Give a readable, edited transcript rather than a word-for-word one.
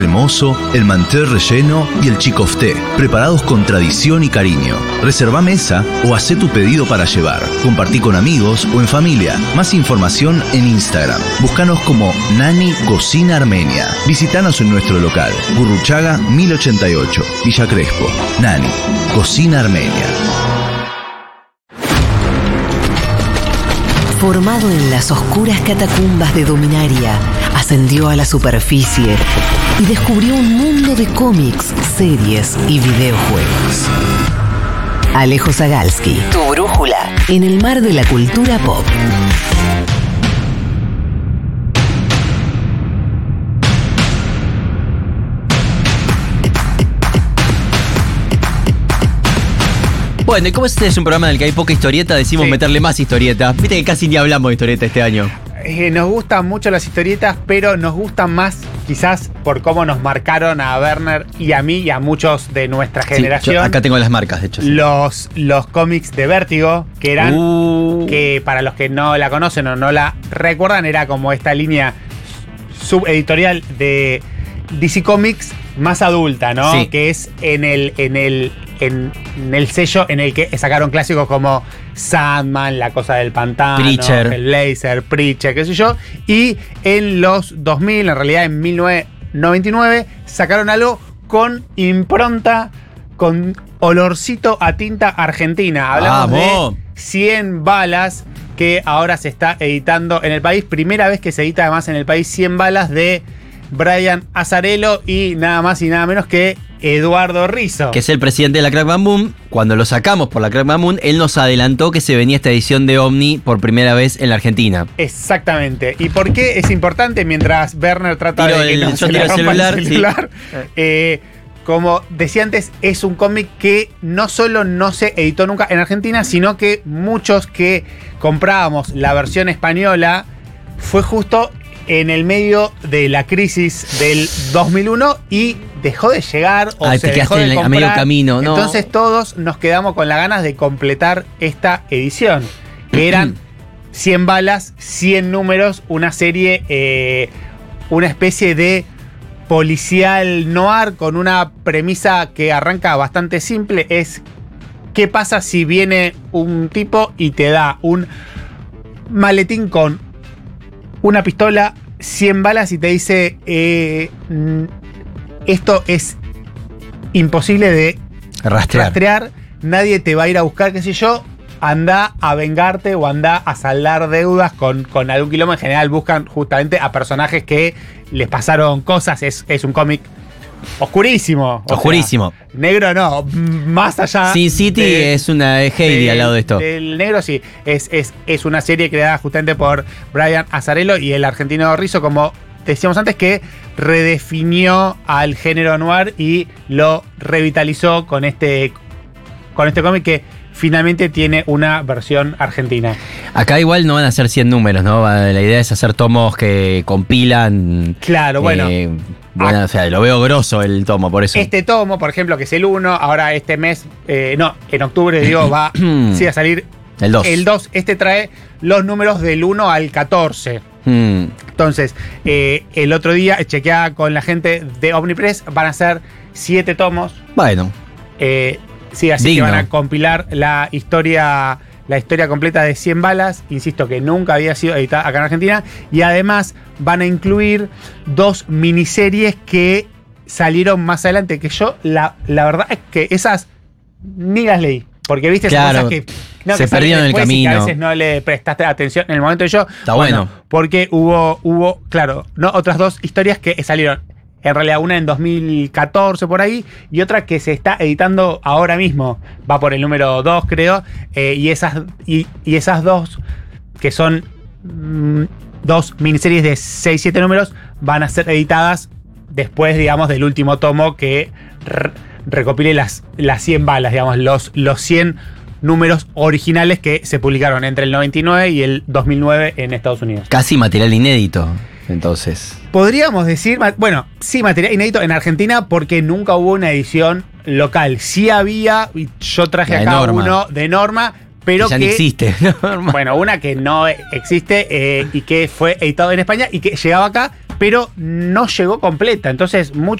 cremoso, el mantel relleno y el chicofté, preparados con tradición y cariño. Reserva mesa o hacé tu pedido para llevar. Compartí con amigos o en familia. Más información en Instagram. Búscanos como Nani Cocina Armenia. Visítanos en nuestro local, Gurruchaga 1088, Villa Crespo. Nani Cocina Armenia. Formado en las oscuras catacumbas de Dominaria, ascendió a la superficie y descubrió un mundo de cómics, series y videojuegos. Alejo Zagalski, tu brújula en el mar de la cultura pop. Bueno, y como este es un programa en el que hay poca historieta, decimos meterle más historieta. Viste que casi ni hablamos de historieta este año. Nos gustan mucho las historietas, pero nos gustan más quizás por cómo nos marcaron a Werner y a mí y a muchos de nuestra generación. Yo acá tengo las marcas, de hecho. Sí. Los cómics de Vértigo, que eran, que para los que no la conocen o no la recuerdan, era como esta línea subeditorial de DC Comics más adulta, ¿no? Sí. Que es en el sello en el que sacaron clásicos como Sandman, La Cosa del Pantano, Preacher. El Laser, Preacher, qué sé yo. Y en los 2000, en realidad en 1999, sacaron algo con impronta, con olorcito a tinta argentina. Hablamos de 100 balas, que ahora se está editando en el país. Primera vez que se edita además en el país 100 balas de Brian Azzarello y nada más y nada menos que Eduardo Rizzo. Que es el presidente de la Crack Bang Boom. Cuando lo sacamos por la Crack Bang Boom, él nos adelantó que se venía esta edición de Omni por primera vez en la Argentina. Exactamente. ¿Y por qué es importante? Mientras Werner trata de que no se le rompa el celular. Sí. Como decía antes, es un cómic que no solo no se editó nunca en Argentina, sino que muchos que comprábamos la versión española fue justo en el medio de la crisis del 2001 y dejó de llegar o se te dejó de comprar. A medio camino, ¿no? Entonces todos nos quedamos con las ganas de completar esta edición, que eran 100 balas, 100 números, una serie, una especie de policial noir con una premisa que arranca bastante simple. Es ¿qué pasa si viene un tipo y te da un maletín con una pistola, 100 balas y te dice esto es imposible de rastrear, nadie te va a ir a buscar, qué sé yo, anda a vengarte o anda a saldar deudas con algún quilombo. En general buscan justamente a personajes que les pasaron cosas. Es un cómic oscurísimo. Oscurísimo. Sea, negro no, más allá. Sin City es una Heidi al lado de esto. El negro sí, es una serie creada justamente por Brian Azzarello y el argentino Rizzo, como decíamos antes, que redefinió al género noir y lo revitalizó con este cómic que finalmente tiene una versión argentina. Acá igual no van a ser 100 números, ¿no? La idea es hacer tomos que compilan. Claro, bueno. O sea, lo veo grosso el tomo, por eso. Este tomo, por ejemplo, que es el 1, ahora este mes, en octubre, va a salir el 2. El 2, trae los números del 1 al 14. Entonces, el otro día chequeaba con la gente de Omnipress, van a ser 7 tomos. Bueno. Sí, así digno. Que van a compilar la historia completa de 100 balas, insisto que nunca había sido editada acá en Argentina, y además van a incluir 2 miniseries que salieron más adelante, que yo la verdad es que esas ni las leí, porque viste esas cosas que se perdieron en el camino, y que a veces no le prestaste atención en el momento. Está bueno. Porque hubo claro, no otras 2 historias que salieron. En realidad una en 2014 por ahí y otra que se está editando ahora mismo. Va por el número 2 creo. Y esas 2 que son 2 miniseries de 6-7 números van a ser editadas después, digamos, del último tomo que recopile las 100 balas, digamos, los 100 números originales que se publicaron entre el 99 y el 2009 en Estados Unidos. Casi material inédito. Entonces, podríamos decir, bueno, sí, material inédito en Argentina porque nunca hubo una edición local. Sí había, y yo traje acá uno de Norma, pero ya no existe. Bueno, una que no existe y que fue editado en España y que llegaba acá pero no llegó completa. Entonces,